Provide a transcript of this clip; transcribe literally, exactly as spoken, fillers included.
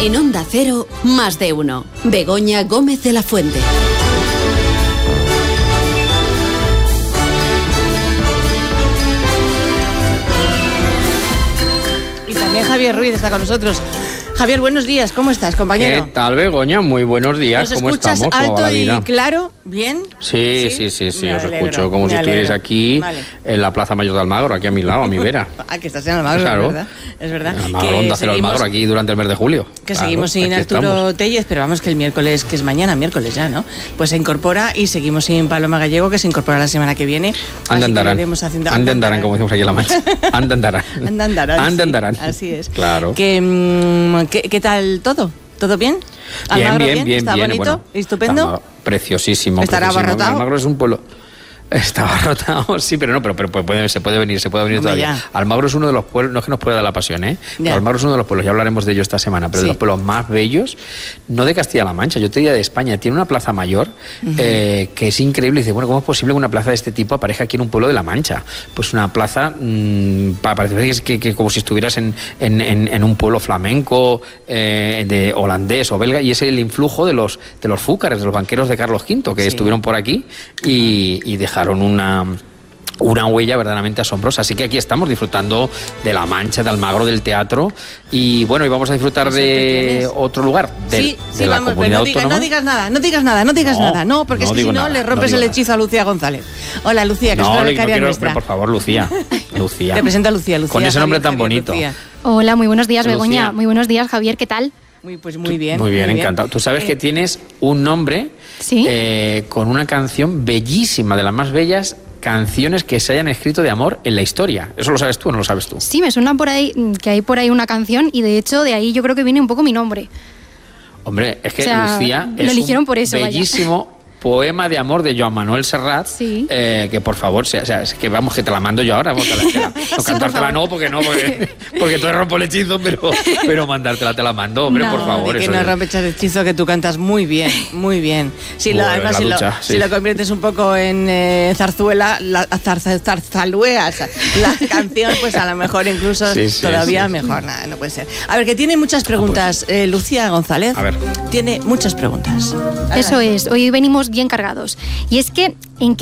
En Onda Cero, Más de Uno. Begoña Gómez de la Fuente. Y también Javier Ruiz está con nosotros. Javier, buenos días, ¿cómo estás, compañero? ¿Qué tal, Begoña? Muy buenos días, ¿cómo estamos? ¿Nos escuchas alto y claro? ¿Bien? Sí, sí, sí, sí, sí os alegro, escucho como si estuvierais aquí vale. en la Plaza Mayor de Almagro, aquí a mi lado, a mi vera. Ah, que estás en Almagro, claro. es verdad. Es verdad. Almagro, Onda Cero Almagro, aquí durante el mes de julio. Que claro, seguimos sin Arturo estamos. Tellez, pero vamos que el miércoles, que es mañana, miércoles ya, ¿no? Pues se incorpora y seguimos sin Paloma Gallego, que se incorpora la semana que viene. Andandarán, andandarán, como decimos aquí en La Mancha. Andandarán. Andandarán. Andandarán. Sí, así es. Claro. ¿Qué, qué, qué tal todo? ¿Todo bien? Bien, bien, bien, bien. ¿Está bien, bonito? Bueno, ¿Estupendo? Está preciosísimo. ¿Estará preciosísimo. abarrotado? Almagro es un pueblo... Está abarrotado, sí, pero no, pero, pero puede, se puede venir, se puede venir Hombre, todavía. Ya. Almagro es uno de los pueblos, no es que nos pueda dar la pasión, ¿eh? Almagro es uno de los pueblos, ya hablaremos de ello esta semana, pero sí. de los pueblos más bellos, no de Castilla-La Mancha, yo te diría de España. Tiene una plaza mayor uh-huh. eh, que es increíble. Dice, bueno, ¿cómo es posible que una plaza de este tipo aparezca aquí en un pueblo de La Mancha? Pues una plaza, mmm, parece que, que, que como si estuvieras en, en, en, en un pueblo flamenco, eh, de holandés o belga, y es el influjo de los, de los fúcares, de los banqueros de Carlos quinto, que sí. estuvieron por aquí y, y dejaron una... una huella verdaderamente asombrosa. Así que aquí estamos disfrutando de La Mancha, de Almagro, del teatro. Y bueno, y vamos a disfrutar de otro lugar, de, sí, de sí, la vamos, comunidad no digas, autónoma. No digas nada, no digas nada, no digas no, nada. No, porque no es que si no nada, le rompes no el nada. hechizo a Lucía González. Hola, Lucía, que no, es la no becaria quiero, nuestra. Por favor, Lucía. Lucía. Te presento a Lucía, Lucía. Con ese nombre tan Javier, bonito. Lucía. Hola, muy buenos días, Lucía. Begoña. Muy buenos días, Javier, ¿qué tal? Muy, pues muy bien. Muy bien, muy encantado. Bien. Tú sabes eh, que tienes un nombre ¿sí? eh, con una canción bellísima, de las más bellas canciones que se hayan escrito de amor en la historia. ¿Eso lo sabes tú o no lo sabes tú? Sí, me suena por ahí que hay por ahí una canción y de hecho de ahí yo creo que viene un poco mi nombre. Hombre, es que o sea, Lucía lo es eligieron un por eso, bellísimo vaya. poema de amor de Joan Manuel Serrat, sí. eh, que por favor, o sea, es que vamos, que te la mando yo ahora, vamos, te la, te la, no sí, cantártela no, porque no, porque, porque tú rompo el hechizo, pero, pero mandártela te la mando, hombre, no, por favor. Que eso no es. rompes el hechizo, que tú cantas muy bien, muy bien. Si bueno, lo, además, si, ducha, lo, sí. si lo conviertes un poco en eh, zarzuela, la, zar, zarzalueas, la canción, pues a lo mejor incluso sí, sí, todavía sí, mejor, sí. nada, no puede ser. A ver, que tiene muchas preguntas, ah, pues. eh, Lucía González. A ver. Tiene muchas preguntas. Eso es, hoy venimos bien cargados. Y es que, ¿en qué